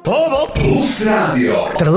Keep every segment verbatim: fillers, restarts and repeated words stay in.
Plus Radio.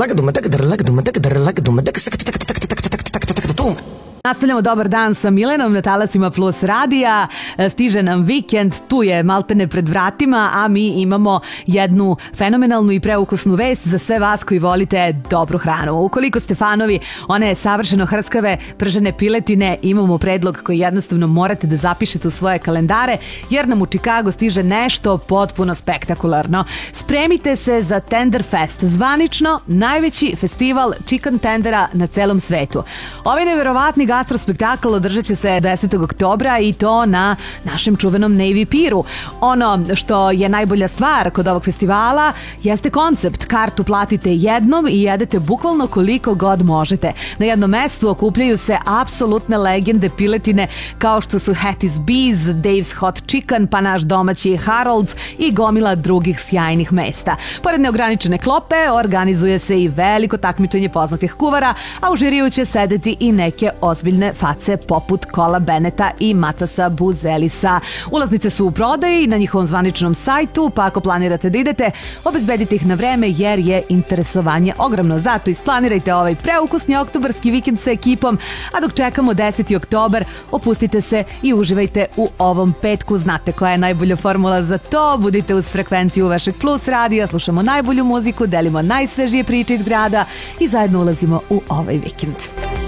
Nastavljamo Dobar dan sa Milenom na talasima Plus radija. Stiže nam vikend, tu je maltene pred vratima, a mi imamo jednu fenomenalnu i preukusnu vest za sve vas koji volite dobru hranu. Ukoliko ste fanovi one savršeno hrskave pržene piletine, imamo predlog koji jednostavno morate da zapišete u svoje kalendare, jer nam u Čikagu stiže nešto potpuno spektakularno. Spremite se za Tender Fest, zvanično najveći festival chicken tendera na celom svetu. Ovaj neverovatni gastrospektakl održat će se desetog oktobra i to na našem čuvenom Navy Piru. Ono što je najbolja stvar kod ovog festivala jeste koncept. Kartu platite jednom i jedete bukvalno koliko god možete. Na jednom mestu okupljaju se apsolutne legende piletine kao što su Hattie's Bees, Dave's Hot Chicken, pa naš domaći Harold's i gomila drugih sjajnih mesta. Pored neograničene klope organizuje se i veliko takmičenje poznatih kuvara, a u žiriju će sedeti i neke ozbiljne face poput Cola Beneta i Matasa Buzelisa. Ulaznice su u prodaji na njihovom zvaničnom sajtu, pa ako planirate da idete, obezbedite ih na vreme jer je interesovanje ogromno. Zato isplanirajte ovaj preukusni oktobarski vikend sa ekipom, a dok čekamo deseti oktobar, opustite se i uživajte u ovom petku. Znate koja je najbolja formula za to? Budite uz frekvenciju vašeg Plus radija, slušamo najbolju muziku, delimo najsvežije priče iz grada i zajedno ulazimo u ovaj vikend.